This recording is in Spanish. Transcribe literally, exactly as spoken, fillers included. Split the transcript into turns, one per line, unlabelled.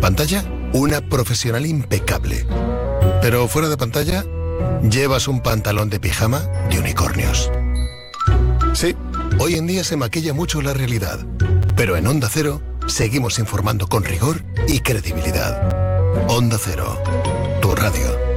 pantalla, una profesional impecable. Pero fuera de pantalla, llevas un pantalón de pijama de unicornios. Sí, hoy en día se maquilla mucho la realidad, pero en Onda Cero seguimos informando con rigor y credibilidad. Onda Cero, tu radio.